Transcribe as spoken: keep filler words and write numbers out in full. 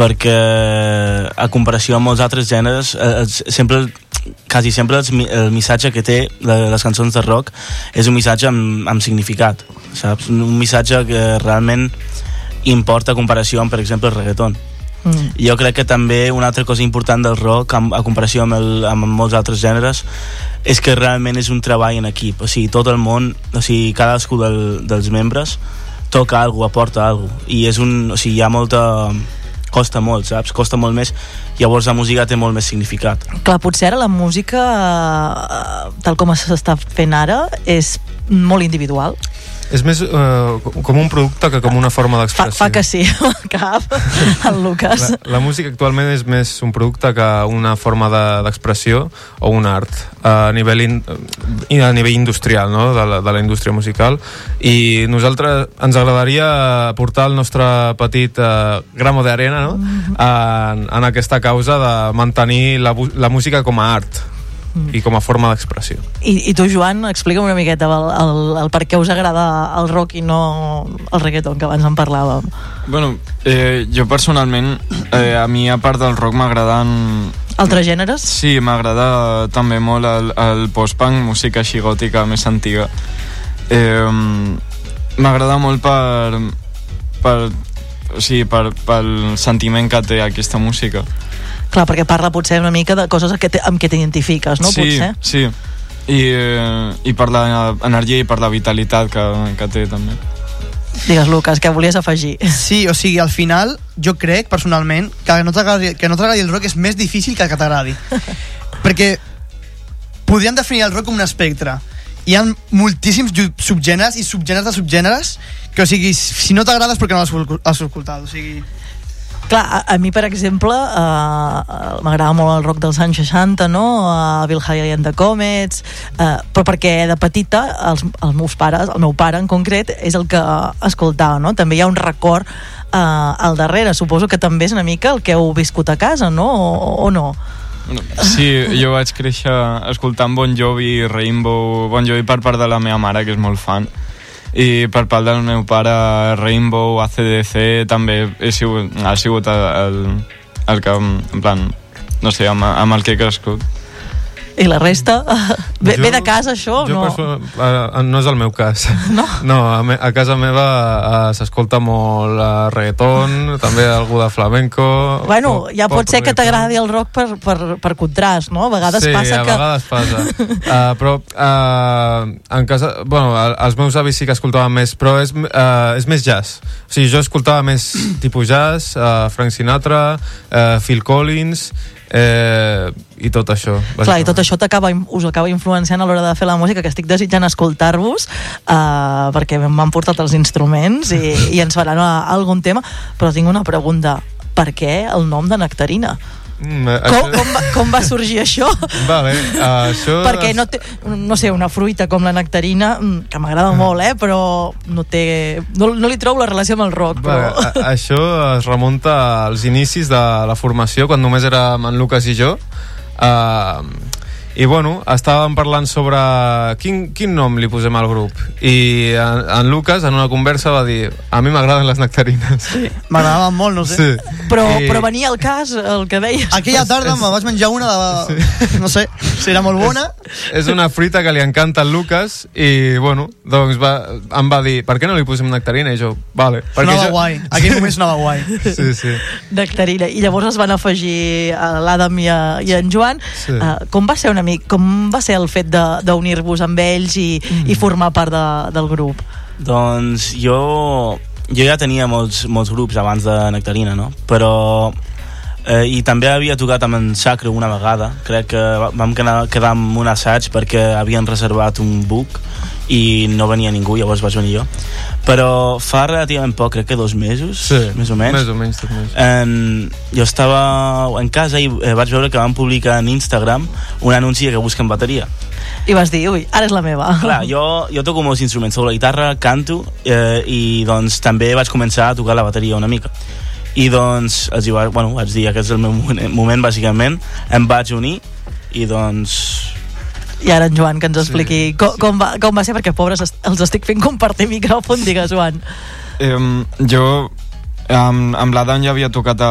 perquè a comparació amb molts altres gèneres eh, sempre, quasi sempre el, el missatge que té les cançons de rock és un missatge amb, amb significat, saps? Un missatge que realment importa a comparació amb, per exemple, el reggaeton. Mm. Jo crec que també una altra cosa important del rock amb, a comparació amb, el, amb molts altres gèneres és que realment és un treball en equip, o sigui, tot el món, o sigui, cadascú del, dels membres toca alguna cosa, aporta alguna cosa, i és un, o sigui, hi ha molta... costa molt, saps? Costa molt més, llavors la música té molt més significat. Clar, potser ara la música tal com s'està fent ara és molt individual. És més uh, com un producte que com una forma d'expressió. Fa, fa que sí, el cap, el Lucas. La, la música actualment és més un producte que una forma de, d'expressió o un art a nivell, in, a nivell industrial, no? de, la, de la indústria musical, i nosaltres ens agradaria portar el nostre petit uh, gramo d'arena, no? mm-hmm. en, en aquesta causa de mantenir la, la música com a art i com a forma d'expressió. I, i tu, Joan, explica'm una miqueta el, el, el per què us agrada el rock i no el reggaeton, que abans en parlàvem. Bueno, eh, jo personalment, eh, a mi a part del rock m'agraden... Altres gèneres? Sí, m'agrada també molt el, el post-punk, música així gòtica més antiga. Eh, m'agrada molt per, per, o sigui, per, pel sentiment que té aquesta música. Clar, perquè parla potser una mica de coses que te, amb què t'identifiques, no? Sí, potser? sí. I, eh, I per l'energia i per la vitalitat que, que té, també. Digues, Lucas, què volies afegir? Sí, o sigui, al final, jo crec, personalment, que no t'agradi, que no t'agradi el rock és més difícil que que t'agradi. Perquè podríem definir el rock com un espectre. Hi ha moltíssims subgèneres i subgèneres de subgèneres que, o sigui, si no t'agrada és perquè no l'has escoltat, o sigui... Clar, a, a mi, per exemple, uh, m'agrada molt el rock dels anys seixanta, no? Uh, Bill Haley and the Comets, uh, però perquè de petita els, els meus pares, el meu pare en concret, és el que escoltava, no? També hi ha un record uh, al darrere. Suposo que també és una mica el que heu viscut a casa, no? O, o no? Sí, jo vaig créixer escoltant Bon Jovi i Rainbow. Bon Jovi per part de la meva mare, que és molt fan, i per part del meu pare Rainbow, A C D C, també he sigut, ha sigut el, el, el que, en plan, no sé, amb, amb el que he crescut. I la resta? Ve, jo, ve de casa, això? Jo no? Perso- uh, no és el meu cas. No? No, a, me, a casa meva uh, s'escolta molt uh, reggaeton, també algú de flamenco. Bueno, pop, ja pot ser que t'agradi el rock per, per, per contrast, no? A vegades sí, passa a que... vegades passa. uh, però uh, en casa... Bueno, els meus avis sí que escoltaven més, però és, uh, és més jazz. O sigui, jo escoltava més tipus jazz, uh, Frank Sinatra, uh, Phil Collins... Eh, i tot això. Clar, i tot això t'acaba, us acaba influenciant a l'hora de fer la música, que estic desitjant escoltar-vos, uh, perquè m'han portat els instruments i, i ens faran algun tema, però tinc una pregunta: per què el nom de Nectarina? Mm, com, això... com, va, com va sorgir això? Vale, uh, això... Perquè no té, no sé, una fruita com la nectarina, que m'agrada molt, eh, però no té, no, no li trobo la relació amb el rock. Però... Vale, a, això es remunta als inicis de la formació, quan només érem en Lucas i jo. Uh, i bueno, estàvem parlant sobre quin, quin nom li posem al grup, i en, en Lucas en una conversa va dir: a mi m'agraden les nectarines. Sí, m'agradaven molt, no sé, sí. però, I... però venia al cas el que deies. Aquella tarda me vaig menjar una de... sí. No sé, si era molt bona. És, és una fruita que li encanta al Lucas, i bueno, doncs va, em va dir: per què no li posem nectarina? I jo, vale, sonava jo... guai, aquell moment sonava guai. Sí, sí. Nectarina. I llavors es van afegir a l'Adam i, a, i en Joan. Sí. Uh, com va ser una mica, com va ser el fet d'unir-vos amb ells i, mm. i formar part de, del grup? Doncs jo jo ja tenia molts, molts grups abans de Nectarina, no? Però eh, i també havia tocat amb en Sacre una vegada. Crec que vam quedar, quedar amb un assaig perquè havien reservat un book i no venia ningú, llavors vaig venir jo. Però fa relativament poc, crec que dos mesos, sí, més o menys, més o menys, menys. En, jo estava en casa i eh, vaig veure que van publicar en Instagram un anunci que busquen bateria. I vas dir, ui, ara és la meva. Clar, jo, jo toco molts instruments, toco la guitarra, canto, eh, i doncs també vaig començar a tocar la bateria una mica. I doncs els dic, bueno, vaig dir, aquest és el meu moment, bàsicament, em vaig unir i doncs... I ara en Joan, que ens expliqui sí, com, sí. Com, va, com va ser, perquè pobres els estic fent compartir micròfon. Digues, Joan. Eh, jo amb, amb l'Adam ja havia tocat a